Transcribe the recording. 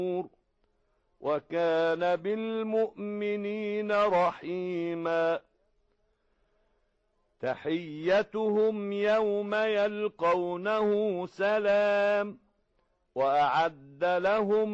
وكان بالمؤمنين رحيما تحيتهم يوم يلقونه سلام وأعد لهم